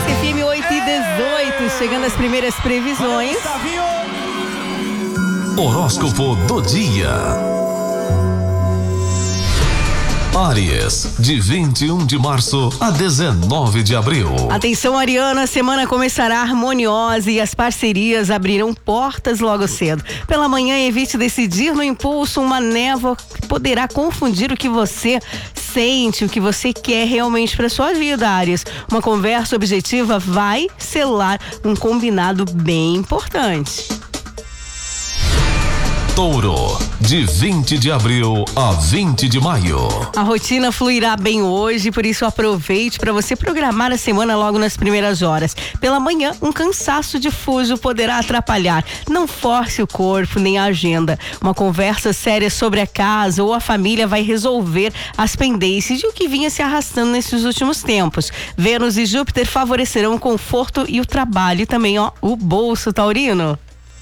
Nevasca FM 8h18, chegando as primeiras previsões. Horóscopo do dia. Áries, de 21 de março a 19 de abril. Atenção, Ariana, a semana começará harmoniosa e as parcerias abrirão portas logo cedo. Pela manhã, evite decidir no impulso. Uma névoa poderá confundir o que você sente, o que você quer realmente para sua vida, Áries. Uma conversa objetiva vai selar um combinado bem importante. Touro, de 20 de abril a 20 de maio. A rotina fluirá bem hoje, por isso aproveite para você programar a semana logo nas primeiras horas. Pela manhã, um cansaço difuso poderá atrapalhar. Não force o corpo nem a agenda. Uma conversa séria sobre a casa ou a família vai resolver as pendências de o que vinha se arrastando nesses últimos tempos. Vênus e Júpiter favorecerão o conforto e o trabalho e também o bolso taurino.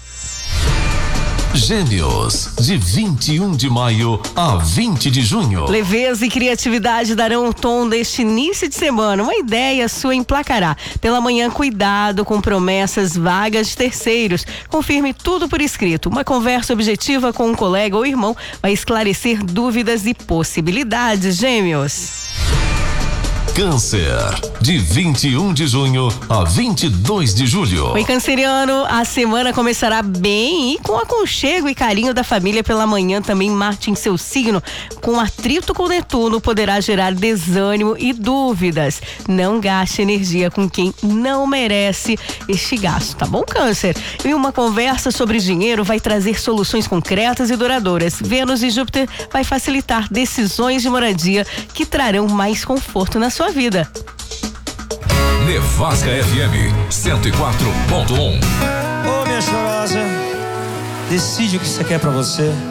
Gêmeos, de 21 de maio a 20 de junho. Leveza e criatividade darão o tom deste início de semana. Uma ideia sua emplacará. Pela manhã, cuidado com promessas vagas de terceiros. Confirme tudo por escrito. Uma conversa objetiva com um colega ou irmão vai esclarecer dúvidas e possibilidades, Gêmeos. Câncer, de 21 de junho a 22 de julho. Oi, canceriano, a semana começará bem e com aconchego e carinho da família. Pela manhã também Marte em seu signo, com atrito com Netuno, poderá gerar desânimo e dúvidas. Não gaste energia com quem não merece este gasto, tá bom, Câncer? E uma conversa sobre dinheiro vai trazer soluções concretas e duradouras. Vênus e Júpiter vai facilitar decisões de moradia que trarão mais conforto na sua vida. Nevasca FM 104.1. Ô, minha chorosa, decide o que você quer pra você.